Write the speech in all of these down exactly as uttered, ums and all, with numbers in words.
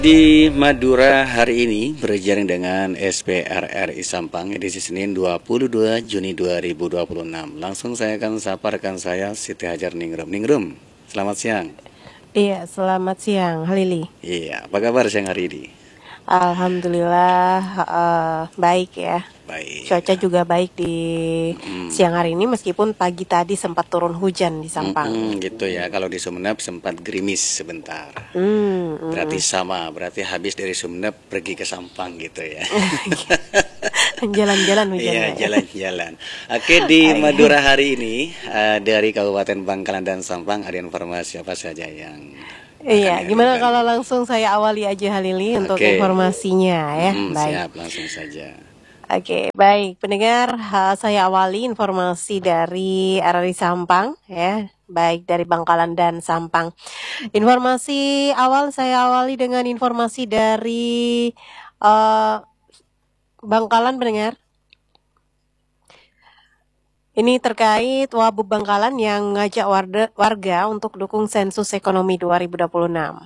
Di Madura hari ini berjaring dengan S P R R I Sampang edisi Senin dua puluh dua Juni dua ribu dua puluh enam. Langsung saya akan sapa rekan saya Siti Hajar Ningrum. Ningrum, selamat siang. Iya, selamat siang, Halili. Iya, apa kabar siang hari ini? Alhamdulillah uh, baik ya. Baik. Cuaca juga baik di Mm-mm. siang hari ini meskipun pagi tadi sempat turun hujan di Sampang. Mm-mm, gitu ya. Kalau di Sumeneb sempat gerimis sebentar. Hmm, mm. Berarti sama, berarti habis dari Sumeneb pergi ke Sampang gitu ya. Jalan-jalan Iya, hujannya. jalan-jalan. Oke, di Madura hari ini uh, dari Kabupaten Bangkalan dan Sampang ada informasi apa saja yang Iya, akan gimana dihadirkan? kalau langsung saya awali aja Halili untuk Oke. informasinya ya. Mm, Baik. siap, langsung saja. Oke, baik pendengar, ha, saya awali informasi dari R R I Sampang ya, baik dari Bangkalan dan Sampang. Informasi awal saya awali dengan informasi dari uh, Bangkalan pendengar. Ini terkait Wabub Bangkalan yang mengajak warga, warga untuk dukung sensus ekonomi dua ribu dua puluh enam.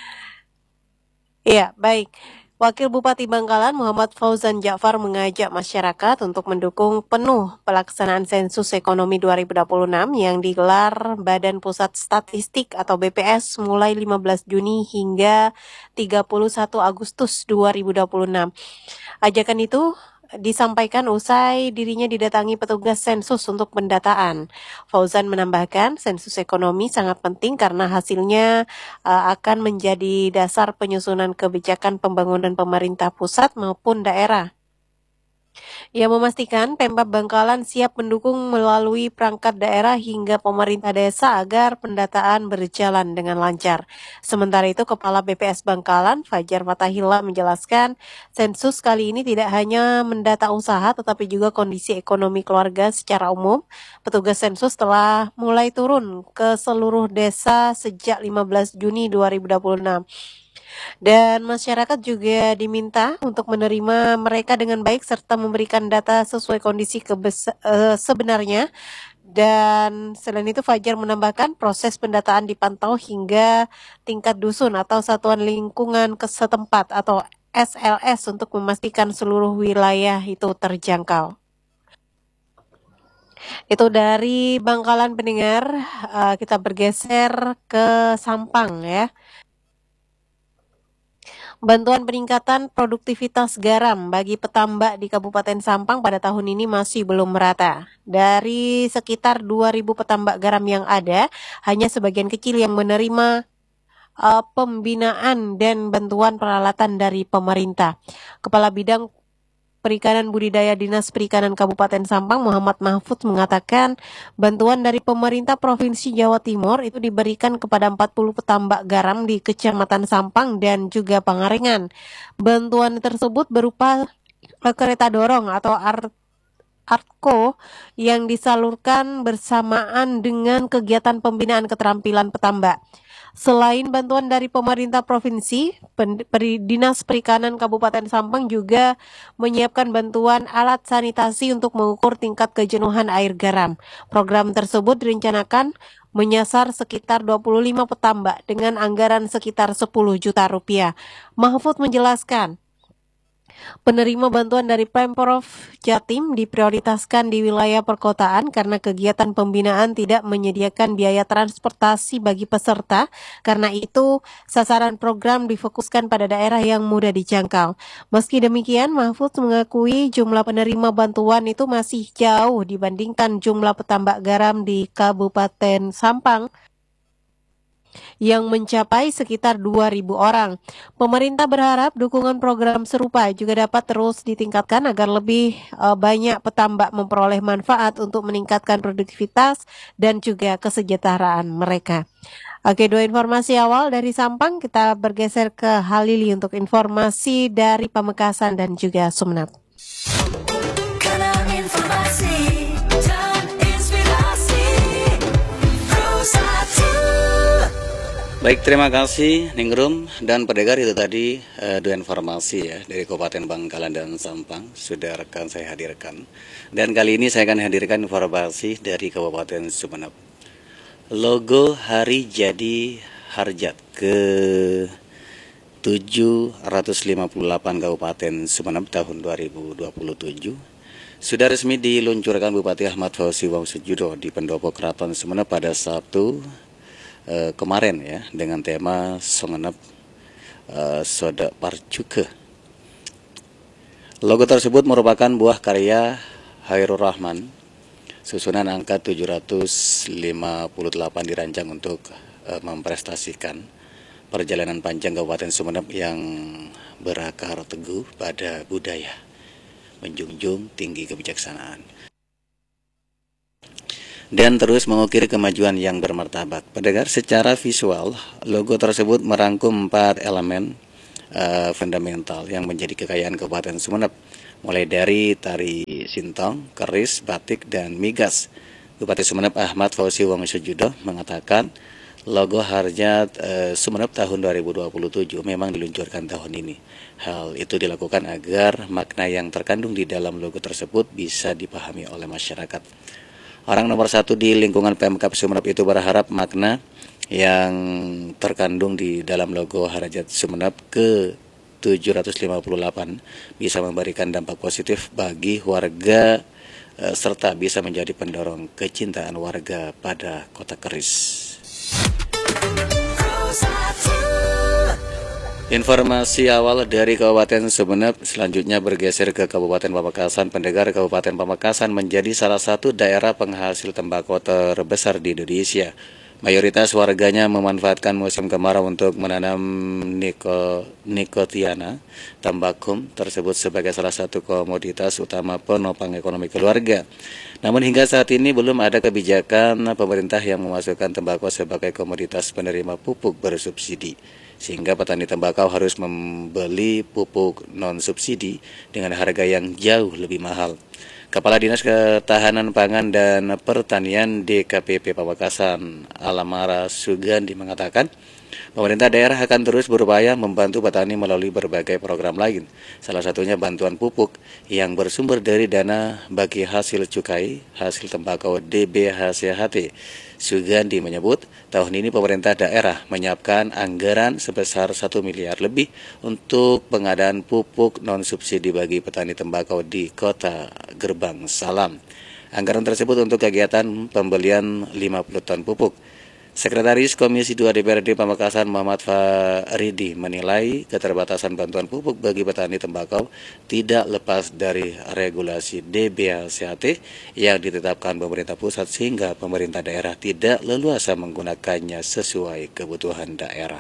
Iya, baik. Wakil Bupati Bangkalan Muhammad Fauzan Ja'far mengajak masyarakat untuk mendukung penuh pelaksanaan sensus ekonomi dua ribu dua puluh enam yang digelar Badan Pusat Statistik atau B P S mulai lima belas Juni hingga tiga puluh satu Agustus dua ribu dua puluh enam. Ajakan itu disampaikan usai dirinya didatangi petugas sensus untuk pendataan. Fauzan menambahkan, sensus ekonomi sangat penting karena hasilnya uh, akan menjadi dasar penyusunan kebijakan pembangunan pemerintah pusat maupun daerah. Ia memastikan Pemkab Bangkalan siap mendukung melalui perangkat daerah hingga pemerintah desa agar pendataan berjalan dengan lancar. Sementara itu, Kepala B P S Bangkalan, Fajar Fatahillah menjelaskan, sensus kali ini tidak hanya mendata usaha tetapi juga kondisi ekonomi keluarga secara umum. Petugas sensus telah mulai turun ke seluruh desa sejak lima belas Juni dua ribu dua puluh enam. Dan masyarakat juga diminta untuk menerima mereka dengan baik serta memberikan data sesuai kondisi kebesa- uh, sebenarnya. Dan selain itu Fajar menambahkan proses pendataan dipantau hingga tingkat dusun atau satuan lingkungan ke setempat atau S L S untuk memastikan seluruh wilayah itu terjangkau. Itu dari Bangkalan pendengar, uh, kita bergeser ke Sampang ya. Bantuan peningkatan produktivitas garam bagi petambak di Kabupaten Sampang pada tahun ini masih belum merata. Dari sekitar dua ribu petambak garam yang ada, hanya sebagian kecil yang menerima uh, pembinaan dan bantuan peralatan dari pemerintah. Kepala Bidang Perikanan Budidaya Dinas Perikanan Kabupaten Sampang Muhammad Mahfud mengatakan bantuan dari pemerintah Provinsi Jawa Timur itu diberikan kepada empat puluh petambak garam di Kecamatan Sampang dan juga Pangalengan. Bantuan tersebut berupa kereta dorong atau art Artco yang disalurkan bersamaan dengan kegiatan pembinaan keterampilan petambak. Selain bantuan dari pemerintah provinsi, Dinas Perikanan Kabupaten Sampang juga menyiapkan bantuan alat sanitasi untuk mengukur tingkat kejenuhan air garam. Program tersebut direncanakan menyasar sekitar dua puluh lima petambak dengan anggaran sekitar sepuluh juta rupiah. Mahfud menjelaskan, penerima bantuan dari Pemprov Jatim diprioritaskan di wilayah perkotaan karena kegiatan pembinaan tidak menyediakan biaya transportasi bagi peserta. Karena itu, sasaran program difokuskan pada daerah yang mudah dijangkau. Meski demikian, Mahfud mengakui jumlah penerima bantuan itu masih jauh dibandingkan jumlah petambak garam di Kabupaten Sampang yang mencapai sekitar dua ribu orang. Pemerintah berharap dukungan program serupa juga dapat terus ditingkatkan agar lebih uh, banyak petambak memperoleh manfaat untuk meningkatkan produktivitas dan juga kesejahteraan mereka. Oke, dua informasi awal dari Sampang, kita bergeser ke Halili untuk informasi dari Pamekasan dan juga Sumeneb. Baik, terima kasih Ningrum dan pendengar. Itu tadi uh, dua informasi ya dari Kabupaten Bangkalan dan Sampang sudah rekan saya hadirkan. Dan kali ini saya akan hadirkan informasi dari Kabupaten Sumeneb. Logo Hari Jadi Harjat ke tujuh ratus lima puluh delapan Kabupaten Sumeneb tahun dua ribu dua puluh tujuh sudah resmi diluncurkan Bupati Ahmad Fauzi Wongsojudo di Pendopo Keraton Sumeneb pada Sabtu eh, kemarin ya, dengan tema Songenep eh, Soda Parcuke. Logo tersebut merupakan buah karya Hairul Rahman. Susunan angka tujuh ratus lima puluh delapan dirancang untuk eh, memprestasikan perjalanan panjang Kabupaten Sumeneb yang berakar teguh pada budaya, menjunjung tinggi kebijaksanaan, dan terus mengukir kemajuan yang bermartabat. Pendengar, secara visual, logo tersebut merangkum empat elemen uh, fundamental yang menjadi kekayaan Kabupaten Sumeneb, mulai dari tari sintong, keris, batik, dan migas. Bupati Sumeneb Ahmad Fauzi Wongsojudo mengatakan logo Harja e, Sumeneb tahun dua ribu dua puluh tujuh memang diluncurkan tahun ini. Hal itu dilakukan agar makna yang terkandung di dalam logo tersebut bisa dipahami oleh masyarakat. Orang nomor satu di lingkungan Pemkab Sumeneb itu berharap makna yang terkandung di dalam logo Harja Sumeneb ke tujuh ratus lima puluh delapan bisa memberikan dampak positif bagi warga e, serta bisa menjadi pendorong kecintaan warga pada kota keris. Informasi awal dari Kabupaten Sumeneb selanjutnya bergeser ke Kabupaten Pamekasan. Pendengar, Kabupaten Pamekasan menjadi salah satu daerah penghasil tembakau terbesar di Indonesia. Mayoritas warganya memanfaatkan musim kemarau untuk menanam niko, nikotiana. Tambakum tersebut sebagai salah satu komoditas utama penopang ekonomi keluarga. Namun hingga saat ini belum ada kebijakan pemerintah yang memasukkan tembakau sebagai komoditas penerima pupuk bersubsidi, sehingga petani tembakau harus membeli pupuk non-subsidi dengan harga yang jauh lebih mahal. Kepala Dinas Ketahanan Pangan dan Pertanian D K P P Pamekasan Alamara Sugandi mengatakan, pemerintah daerah akan terus berupaya membantu petani melalui berbagai program lain, salah satunya bantuan pupuk yang bersumber dari dana bagi hasil cukai, hasil tembakau D B H C H T. Sugandi menyebut, tahun ini pemerintah daerah menyiapkan anggaran sebesar satu miliar lebih untuk pengadaan pupuk non-subsidi bagi petani tembakau di Kota Gerbang Salam. Anggaran tersebut untuk kegiatan pembelian lima puluh ton pupuk. Sekretaris Komisi dua D P R D Pamekasan Muhammad Faridi menilai keterbatasan bantuan pupuk bagi petani tembakau tidak lepas dari regulasi D B H C H T yang ditetapkan pemerintah pusat, sehingga pemerintah daerah tidak leluasa menggunakannya sesuai kebutuhan daerah.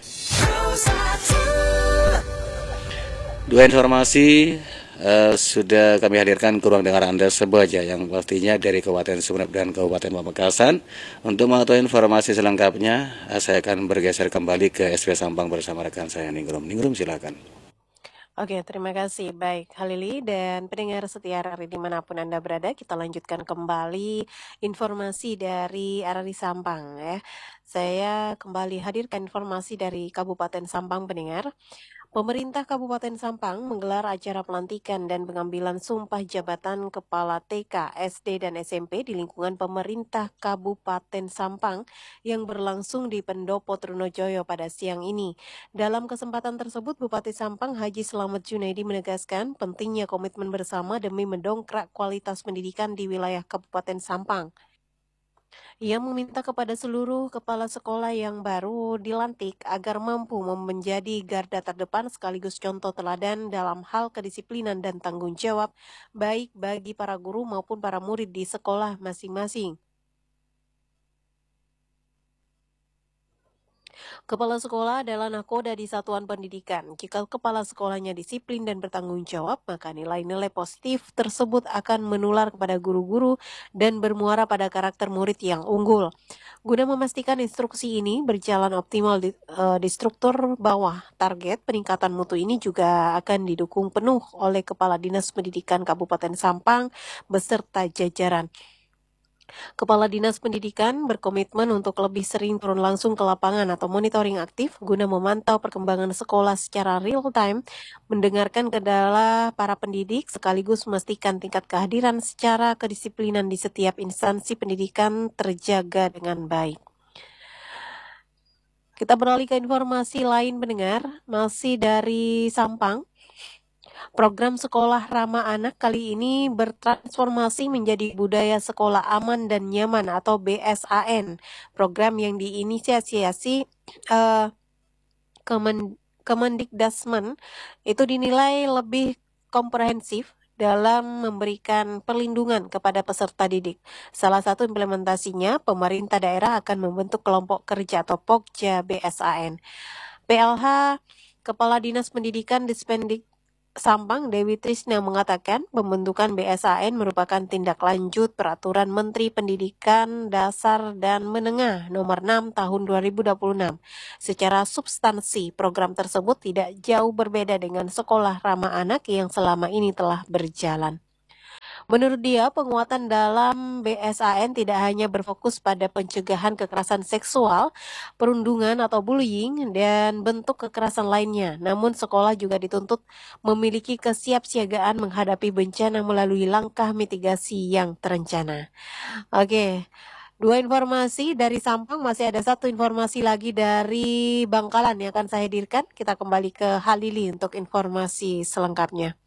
Dua informasi Uh, sudah kami hadirkan ke ruang dengar Anda sebaja, yang pastinya dari Kabupaten Sumeneb dan Kabupaten Pamekasan. Untuk mengetahui informasi selengkapnya, uh, saya akan bergeser kembali ke S P Sampang bersama rekan saya Ningrum. Ningrum, silakan. Oke, terima kasih. Baik, Halili dan pendengar setia R R I dimanapun Anda berada, kita lanjutkan kembali informasi dari R R I Sampang ya. Saya kembali hadirkan informasi dari Kabupaten Sampang, pendengar. Pemerintah Kabupaten Sampang menggelar acara pelantikan dan pengambilan sumpah jabatan Kepala T K, S D, dan S M P di lingkungan pemerintah Kabupaten Sampang yang berlangsung di Pendopo Trunojoyo pada siang ini. Dalam kesempatan tersebut, Bupati Sampang Haji Slamet Junaidi menegaskan pentingnya komitmen bersama demi mendongkrak kualitas pendidikan di wilayah Kabupaten Sampang. Ia meminta kepada seluruh kepala sekolah yang baru dilantik agar mampu menjadi garda terdepan sekaligus contoh teladan dalam hal kedisiplinan dan tanggung jawab, baik bagi para guru maupun para murid di sekolah masing-masing. Kepala sekolah adalah nahkoda di satuan pendidikan. Jika kepala sekolahnya disiplin dan bertanggung jawab, maka nilai-nilai positif tersebut akan menular kepada guru-guru dan bermuara pada karakter murid yang unggul. Guna memastikan instruksi ini berjalan optimal di, uh, di struktur bawah, target peningkatan mutu ini juga akan didukung penuh oleh Kepala Dinas Pendidikan Kabupaten Sampang beserta jajaran. Kepala Dinas Pendidikan berkomitmen untuk lebih sering turun langsung ke lapangan atau monitoring aktif guna memantau perkembangan sekolah secara real time, mendengarkan kendala para pendidik, sekaligus memastikan tingkat kehadiran secara kedisiplinan di setiap instansi pendidikan terjaga dengan baik. Kita beralih ke informasi lain pendengar, masih dari Sampang. Program Sekolah Ramah Anak kali ini bertransformasi menjadi Budaya Sekolah Aman dan Nyaman atau B S A N. Program yang diinisiasi uh, Kemen Kemendikdasmen itu dinilai lebih komprehensif dalam memberikan perlindungan kepada peserta didik. Salah satu implementasinya, pemerintah daerah akan membentuk kelompok kerja atau Pokja B S A N. P L H Kepala Dinas Pendidikan Dispendik Sampang, Dewi Trisna mengatakan pembentukan B S A N merupakan tindak lanjut Peraturan Menteri Pendidikan Dasar dan Menengah Nomor enam Tahun dua ribu dua puluh enam. Secara substansi, program tersebut tidak jauh berbeda dengan Sekolah Ramah Anak yang selama ini telah berjalan. Menurut dia, penguatan dalam B S A N tidak hanya berfokus pada pencegahan kekerasan seksual, perundungan atau bullying, dan bentuk kekerasan lainnya. Namun sekolah juga dituntut memiliki kesiapsiagaan menghadapi bencana melalui langkah mitigasi yang terencana. Oke, dua informasi dari Sampang, masih ada satu informasi lagi dari Bangkalan yang akan saya hadirkan. Kita kembali ke Halili untuk informasi selengkapnya.